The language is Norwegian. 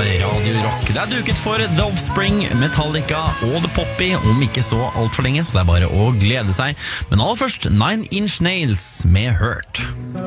Radio Rock. Det duket for The Offspring, Metallica og The Poppy om ikke så alt for lenge, så det bare å glede seg. Men aller først Nine Inch Nails med Hurt.